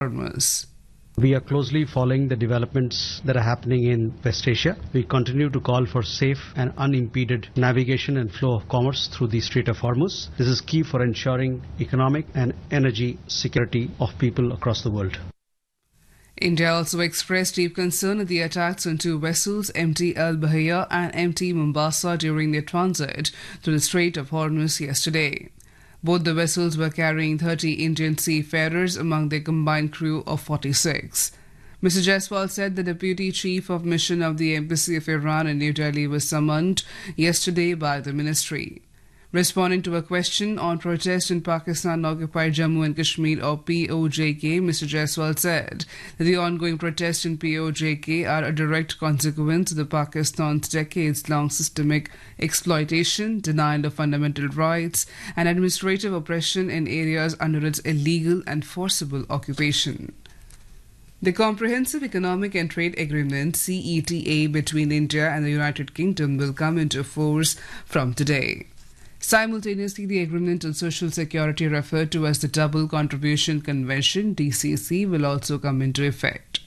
Hormuz. We are closely following the developments that are happening in West Asia. We continue to call for safe and unimpeded navigation and flow of commerce through the Strait of Hormuz. This is key for ensuring economic and energy security of people across the world. India also expressed deep concern at the attacks on two vessels, MT Al Bahia and MT Mombasa, during their transit through the Strait of Hormuz yesterday. Both the vessels were carrying 30 Indian seafarers among their combined crew of 46. Mr. Jaiswal said the Deputy Chief of Mission of the Embassy of Iran in New Delhi was summoned yesterday by the ministry. Responding to a question on protest in Pakistan-occupied Jammu and Kashmir or POJK, Mr. Jaiswal said that the ongoing protests in POJK are a direct consequence of the Pakistan's decades-long systemic exploitation, denial of fundamental rights, and administrative oppression in areas under its illegal and forcible occupation. The Comprehensive Economic and Trade Agreement (CETA) between India and the United Kingdom will come into force from today. Simultaneously, the Agreement on Social Security, referred to as the Double Contribution Convention (DCC), will also come into effect,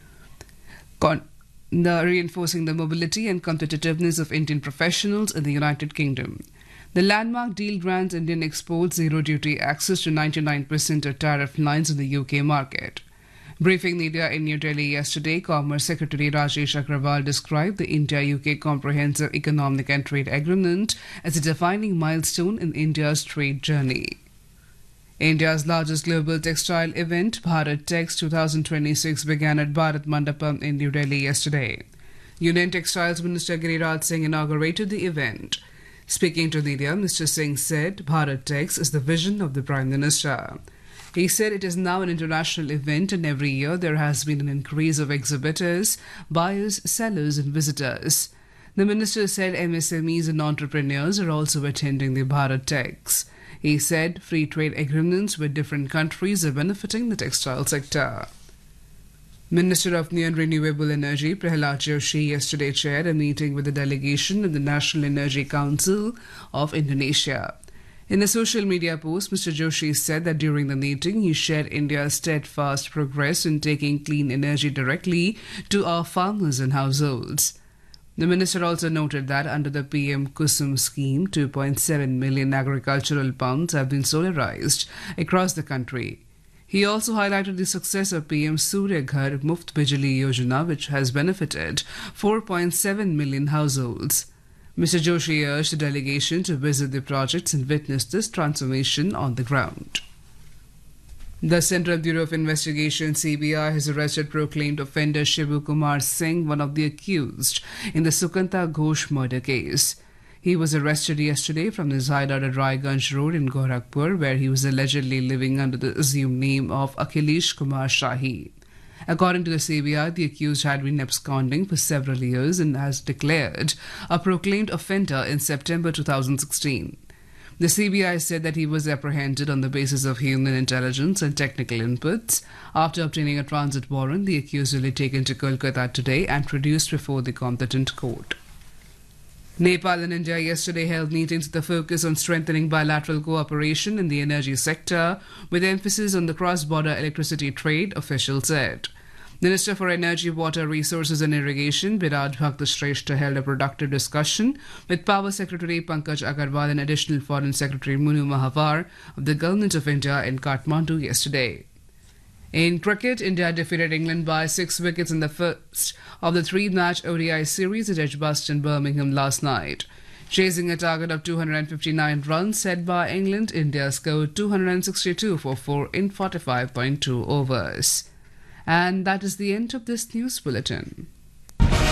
reinforcing the mobility and competitiveness of Indian professionals in the United Kingdom. The landmark deal grants Indian exports zero-duty access to 99% of tariff lines in the UK market. Briefing media in New Delhi yesterday, Commerce Secretary Rajesh Agrawal described the India-UK Comprehensive Economic and Trade Agreement as a defining milestone in India's trade journey. India's largest global textile event, Bharat Tex 2026, began at Bharat Mandapam in New Delhi yesterday. Union Textiles Minister Giriraj Singh inaugurated the event. Speaking to media, Mr. Singh said Bharat Tex is the vision of the Prime Minister. He said it is now an international event and every year there has been an increase of exhibitors, buyers, sellers and visitors. The minister said MSMEs and entrepreneurs are also attending the Bharat Tex. He said free trade agreements with different countries are benefiting the textile sector. Minister of New and Renewable Energy Prahlad Joshi yesterday chaired a meeting with a delegation of the National Energy Council of Indonesia. In a social media post, Mr. Joshi said that during the meeting he shared India's steadfast progress in taking clean energy directly to our farmers and households. The minister also noted that under the PM Kusum scheme, 2.7 million agricultural pumps have been solarized across the country. He also highlighted the success of PM Surya Ghar Muft Bijli Yojana, which has benefited 4.7 million households. Mr. Joshi urged the delegation to visit the projects and witness this transformation on the ground. The Central Bureau of Investigation (CBI) has arrested proclaimed offender Shivu Kumar Singh, one of the accused in the Sukanta Ghosh murder case. He was arrested yesterday from his hideout at Raiganj Road in Gorakhpur, where he was allegedly living under the assumed name of Akhilesh Kumar Shahi. According to the CBI, the accused had been absconding for several years and has declared a proclaimed offender in September 2016. The CBI said that he was apprehended on the basis of human intelligence and technical inputs. After obtaining a transit warrant, the accused will be taken to Kolkata today and produced before the competent court. Nepal and India yesterday held meetings with a focus on strengthening bilateral cooperation in the energy sector, with emphasis on the cross-border electricity trade, officials said. Minister for Energy, Water Resources and Irrigation, Biraj Bhaktashreshtha, held a productive discussion with Power Secretary Pankaj Agarwal and Additional Foreign Secretary Munu Mahavar of the Government of India in Kathmandu yesterday. In cricket, India defeated England by 6 wickets in the first of the 3-match ODI series at Edgbaston, Birmingham last night. Chasing a target of 259 runs set by England, India scored 262 for 4 in 45.2 overs. And that is the end of this news bulletin.